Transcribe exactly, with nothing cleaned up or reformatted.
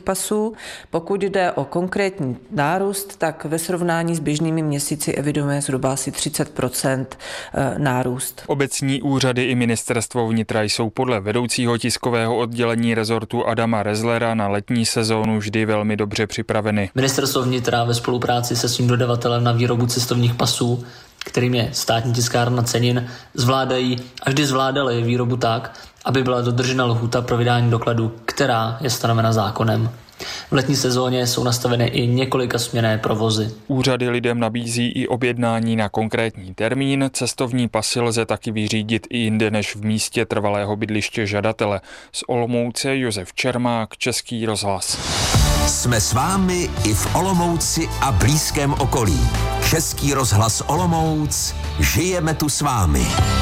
pasů. Pokud jde o konkrétní nárůst, tak ve srovnání s běžnými měsíci evidujeme zhruba asi třicet procent nárůst. Obecní úřady i ministerstvo vnitra jsou podle vedoucího tiskového oddělení rezortu Adama Rezlera na letní sezónu vždy velmi dobře připraveny. Ministerstvo vnitra ve spolupráci se svým dodavatelem na výrobu cestovních pasů, kterým je státní tiskárna cenin, zvládají a vždy zvládali výrobu tak, aby byla dodržena lhůta pro vydání dokladu, která je stanovena zákonem. V letní sezóně jsou nastaveny i několika směnné provozy. Úřady lidem nabízí i objednání na konkrétní termín. Cestovní pasy lze taky vyřídit i jinde než v místě trvalého bydliště žadatele. Z Olomouce Josef Čermák, Český rozhlas. Jsme s vámi i v Olomouci a blízkém okolí. Český rozhlas Olomouc, žijeme tu s vámi.